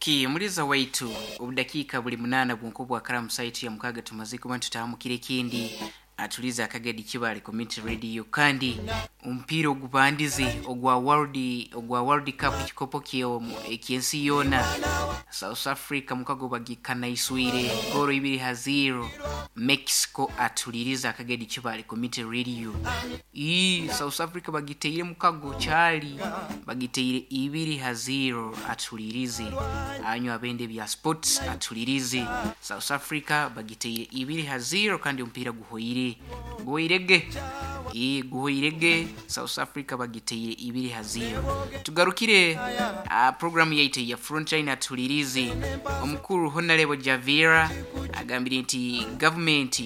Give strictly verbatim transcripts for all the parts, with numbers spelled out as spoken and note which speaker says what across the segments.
Speaker 1: ki muliza waitu obudakika buli munana bwonko bwa kalamu site ya mukaga tumaze kuba tutamukire kindi atuliza akagadi kibale community radio kandi umpira ogubandize ogwa world ogwa world cup kikopo kiyo ekiensi yona South Africa mukago bagikana iswire goro ibiri haziro Mexico atuliriza akagadi kibale community radio i South Africa bagiteire mukago chali bagiteire ibiri haziro atulirize anyo abende bya sports atulirize South Africa bagiteire ibiri haziro kandi umpira guhoire guhoirege i guhoirege South Africa bagiteire ibiri haziro tugarukire uh, program yaite ya Frontline atulirize omukuru Honorable Javira agambira nti government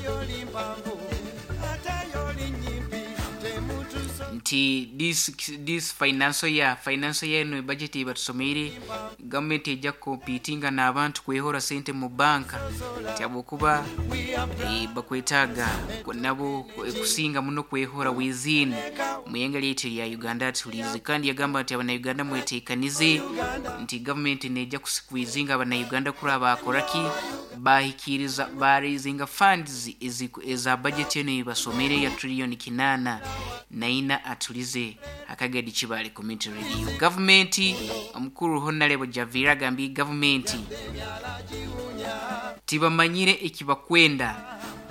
Speaker 1: nti this this financial year financial year no budget ibatusomere government ejja competinga n'abantu kwehora sente mu banka tyabokuba e bakwetaga nabo kusinga muno kwehora wizini muyengali eti ya Uganda tulize kandi yagamba nti abana Uganda mwetekanize nti government nejja kusikwizinga abana Uganda kuraba akoraki bahikiriza barizinga funds eza budget eno ibasomere ya trillion kinana naina atulize akagadi kibale community radio government omukuru Honorable Javira gambi government tibamanyire ikibakwenda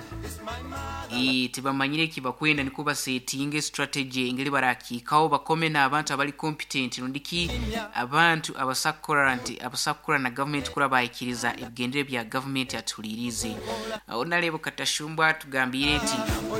Speaker 1: i tibamanyire kibakwenda nikuba setting strategy ingeli barakikaho bakome na abantu abali competent ndiki abantu abasakurant abasakura na government kura bayikiriza ebigendere bya government atulirize Honorable Katashumba tugambire ati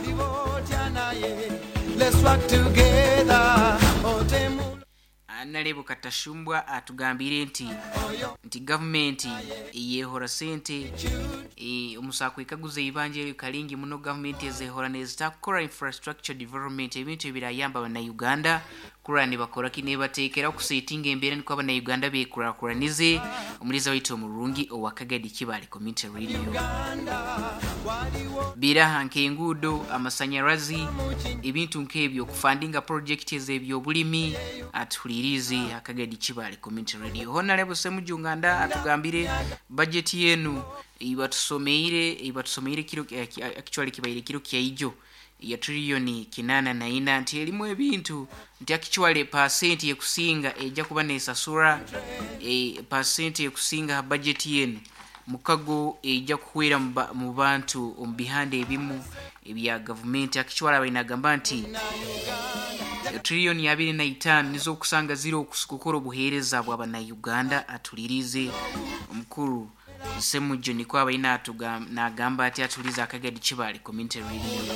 Speaker 1: let's work together Honorable Katashumba atugambire nti nti government yehora sente e umusako ikaguze ibanje kalingi muno government yezehora neztakora infrastructure development ebintu ebirayamba bana Uganda kurani bakora kine batekera kusetinga embere niko abana Uganda bekura kuranize umuliza wito murungi owakagadi kibale community radio bira hanke ngudo amasanyarazi ebintu nkebyo kufandinga project ezebyo bulimi atulirize akagadi kibale community radio Honorable Semujunganda atugambire budget yenu ibatusomeire ibatusomeire kiro actually kibaire kiro kyaijo ya trillion kinana na ina nti elimu ebintu nti actually percent yekusinga ejja kuba nesasura e percent yekusinga budget yenu mukago ejja kukwera mu bantu ombihande ebimu ebya government actually abainagamba nti trillion ya abiri na itaano nizo kusanga zero kusukukoro buhereza bwa bana Uganda atulirize omukuru Semujjo niko abaina atuga na gamba ati atuliza akagadi kibale community radio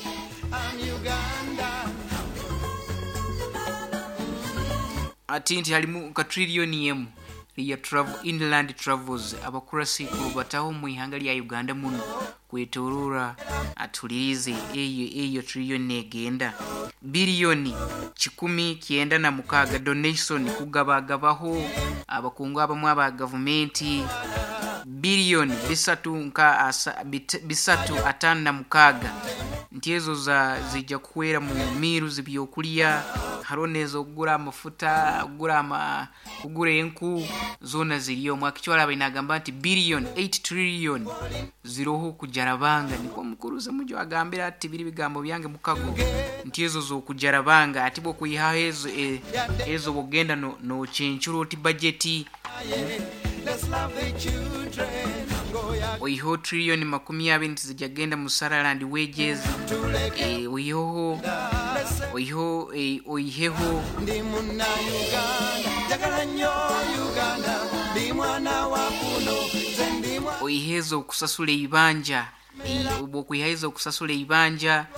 Speaker 1: ati nti halimu ka trillion yemu ya travel inland travels abakurasi kubataho mu ihanga lya Uganda muno kwetorora atulirize eyo eyo trillion negenda bilioni kikumi kienda na mukaga donation kugabagabaho abakungu abamwe aba government bilioni bisatu nka asa, bit, bisatu atana na mukaga ntiezo za zijja kuwera mu miru zibyokulia haronezo kugura amafuta kugura ama kugura enku zona ziliyo mwakichwala abinagamba nti billion eight trillion ziroho kujarabanga niko mukuruza mujo agambira ati biri bigambo byange mukago ntiezo zo kujarabanga atibo kuyiha ezo e, ezo bogenda no no chenchuro ti budgeti let's love the children oiho trillion makumi abiri zijagenda mu Saraland wages e oiho oiho e oiheho ndi munna Uganda jagalanyo Uganda ndi mwana wa kuno zendimwa oihezo kusasule ibanja e obokuihezo kusasule ibanja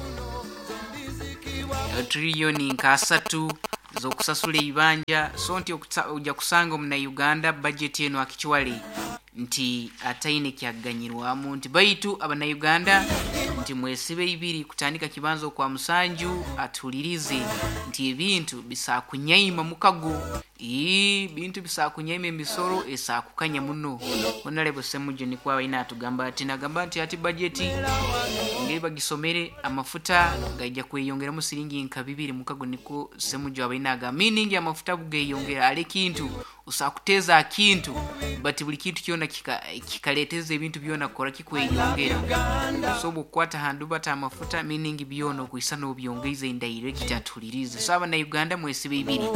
Speaker 1: trillion nkasatu zo kusasule ibanja sonti okuja kusanga mu Uganda budget eno akichwali nti ataine kyaganyirwamu nti baitu abana Uganda nti mwesibe ibiri kutandika kibanzo kwa musanju atulirize nti ebintu bisakunyaima mukago ee bintu bisakunyaima emisoro esakukanya muno Honorable Semujjo ni kwa ina atugamba ati nagamba ati ati budget ngeri bagisomere amafuta gajja kweyongera mu siringi nka bibiri mukago niko Semujjo abainaga meaning amafuta kugeyongera ale kintu usakuteza kintu but buli kintu kyona kikaleteza ebintu byona kora kikweyongera so bukwata handu bata amafuta meaning byono kuisana obyongeza indirect atulirize so aba na Uganda mwesi bibiri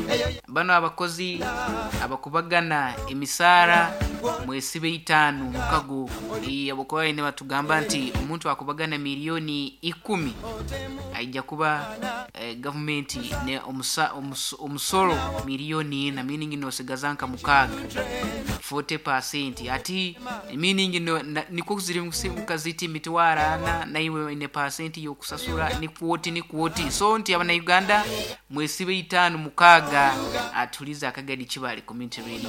Speaker 1: bano abakozi abakubagana emisara mwesi beitanu mukago yabokoye ine batugamba nti umuntu akubagana milioni ikumi aija kuba eh, government ne omusa omusoro milioni na meaning no sigazanka mukaga forty percent ati meaning no niko kuziri mukaziti mitwara na naiwe ine percent yo kusasura ni quote ni quote so nti abana Uganda mwesi beitanu mukaga atuliza akagadi kibali community radio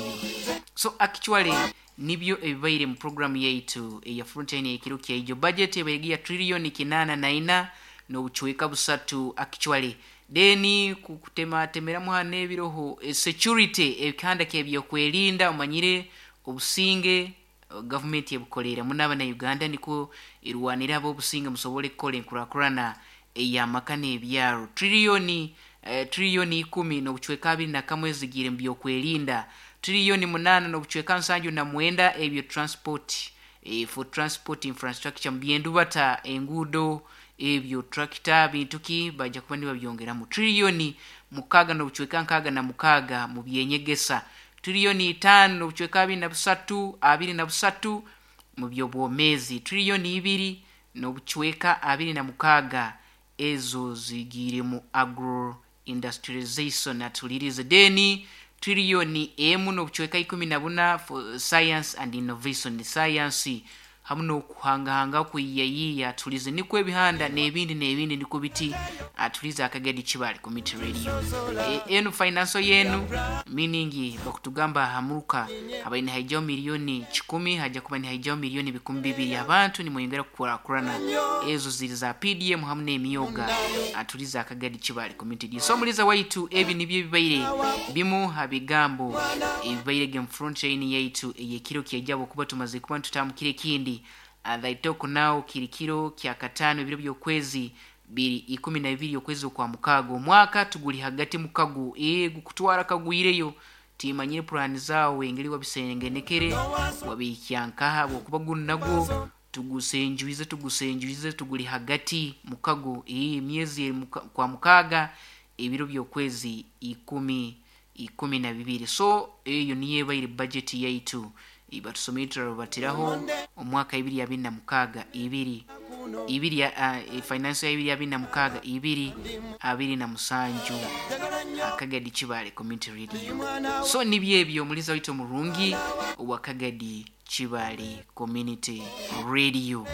Speaker 1: so actually nibyo ebibaire mu program yaitu ya frontline ekiro kya budget ebegia trillion kinana na ina no buchweka busatu actually deni kukutema temera muhane ebiroho security ebikanda kebyo kwelinda umanyire obusinge government yebukolera munaba na Uganda niko irwanira abo obusinge musobole kole nkurakurana eya makane ebyaro trillion eh, trillion ikumi no buchweka abiri na kamwezi gire mbyo kwelinda trillion munana no buchweka nsanju na mwenda ebyo transport eh, for transport infrastructure mbyendu bata engudo ebyo tractor bintuki baja kubandi babyongera mu trillion mukaga no buchweka nkaga na mukaga mu byenyegesa trillion tano no buchweka abiri na busatu abiri na busatu mu byobwomezi trillion ibiri no buchweka abiri na mukaga ezo zigire mu agro industrialization atulirize deni trillion emu no buchweka ikumi na buna for science and innovation science hamuno kuhangahanga kuyiyiya tulize nikwe ebihanda nebindi nebindi niko biti atuliza akagadi kibali community radio e, enu finance yenu meaning bakutugamba hamuruka abaine hajja milioni kikumi haja kubani hajja milioni bikumi bibiri abantu ni muyengera kukora kurana ezo ziri za P D M hamne emiyoga atuliza akagadi kibali community radio so muliza waitu ebi nibyo bibaire bimu habigambo ebibaire game frontline yaitu eyekiro kyajabo kuba tumaze kuba tutamukire kindi adaitoko nao kirikiro kya katano ibiro byo kwezi biri ikumi na bibiri okwezi kwa mukago mwaka tuguli hagati mukago e gukutwara kagwireyo timanyire plan zao wengeli wabisengenekere wabikyanka habo kubagunago tugusenjuize tugusenjuize tuguli hagati mukago e miezi muka, kwa mukaga ibiro byo kwezi ikumi ikumi na bibiri so eyo niye bayire budget yaitu ibatusomitra batiraho omwaka ibiri ya bina mukaga ibiri ibiri ya uh, finance ya ibiri ya bina mukaga ibiri abiri na musanju akagadi kibale community radio so nibyebyo muliza wito murungi wakagadi kibale community radio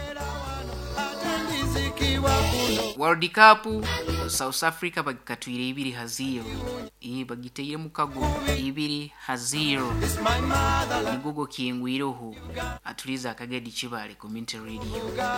Speaker 1: World Cup South Africa bagikatwire ibiri haziro e bagiteye mukago ibiri haziro nigogo kiyengwiroho atuliza akagadi kibale community radio